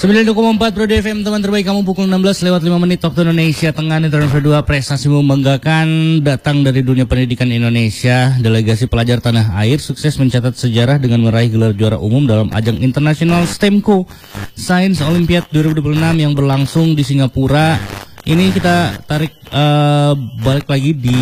9,4 Pro FM, teman terbaik kamu, pukul 16 lewat 5 menit waktu Indonesia Tengah. Netron kedua, prestasi membanggakan datang dari dunia pendidikan Indonesia. Delegasi pelajar tanah air sukses mencatat sejarah dengan meraih gelar juara umum dalam ajang internasional STEMCO Science Olympiad 2026 yang berlangsung di Singapura. Ini kita tarik balik lagi di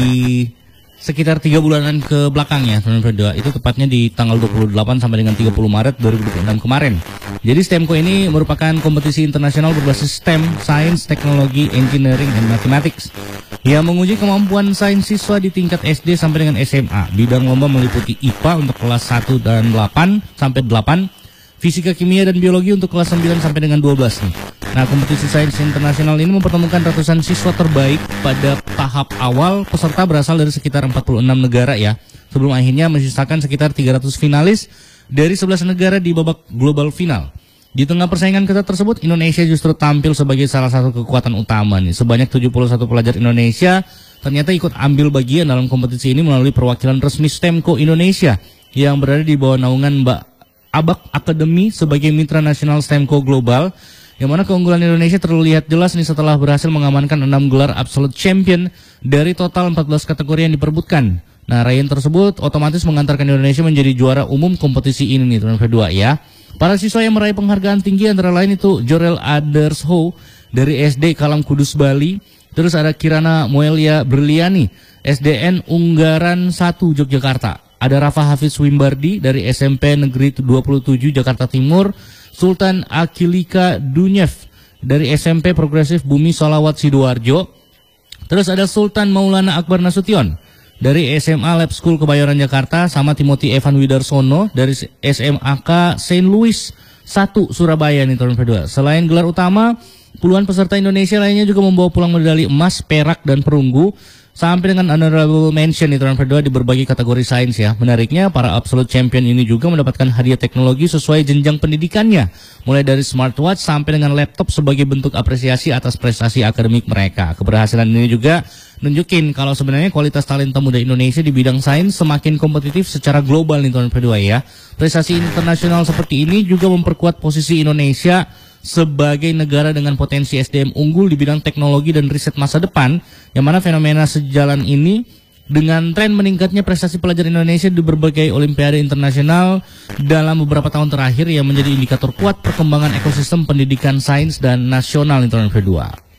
sekitar 3 bulanan ke belakang ya, teman-teman. Itu tepatnya di tanggal 28 sampai dengan 30 Maret 2026 kemarin. Jadi STEMCO ini merupakan kompetisi internasional berbasis STEM, Science, Teknologi, Engineering, and Mathematics, yang menguji kemampuan sains siswa di tingkat SD sampai dengan SMA. Bidang lomba meliputi IPA untuk kelas 1 dan 8 sampai 8, Fisika, Kimia, dan Biologi untuk kelas 9 sampai dengan 12 nih. Nah, kompetisi sains internasional ini mempertemukan ratusan siswa terbaik pada tahap awal. Peserta berasal dari sekitar 46 negara ya, sebelum akhirnya menyisakan sekitar 300 finalis dari 11 negara di babak global final. Di tengah persaingan ketat tersebut, Indonesia justru tampil sebagai salah satu kekuatan utama nih. Sebanyak 71 pelajar Indonesia ternyata ikut ambil bagian dalam kompetisi ini melalui perwakilan resmi STEMCO Indonesia yang berada di bawah naungan Mbak Abak Academy sebagai mitra nasional STEMCO Global, yang mana keunggulan Indonesia terlihat jelas nih setelah berhasil mengamankan 6 gelar absolute champion dari total 14 kategori yang diperebutkan. Nah, raihan tersebut otomatis mengantarkan Indonesia menjadi juara umum kompetisi ini nih, teman kedua ya. Para siswa yang meraih penghargaan tinggi antara lain itu Jorel Adersho dari SD Kalam Kudus, Bali. Terus ada Kirana Moelia Berliani, SDN Unggaran 1 Yogyakarta. Ada Rafa Hafiz Wimbardi dari SMP Negeri 27 Jakarta Timur. Sultan Akilika Dunyev dari SMP Progresif Bumi Solawat Sidoarjo. Terus ada Sultan Maulana Akbar Nasution dari SMA Lab School Kebayoran Jakarta, sama Timothy Evan Widarsono dari SMAK Saint Louis 1 Surabaya nih, tahun kedua. Selain gelar utama, puluhan peserta Indonesia lainnya juga membawa pulang medali emas, perak, dan perunggu, sampai dengan honorable mention di tahun kedua di berbagai kategori sains ya. Menariknya, para absolute champion ini juga mendapatkan hadiah teknologi sesuai jenjang pendidikannya, mulai dari smartwatch sampai dengan laptop sebagai bentuk apresiasi atas prestasi akademik mereka. Keberhasilan ini juga nunjukin kalau sebenarnya kualitas talenta muda Indonesia di bidang sains semakin kompetitif secara global nih, tahun kedua ya. Prestasi internasional seperti ini juga memperkuat posisi Indonesia sebagai negara dengan potensi SDM unggul di bidang teknologi dan riset masa depan, yang mana fenomena sejalan ini dengan tren meningkatnya prestasi pelajar Indonesia di berbagai olimpiade internasional dalam beberapa tahun terakhir yang menjadi indikator kuat perkembangan ekosistem pendidikan sains dan nasional di tahun kedua.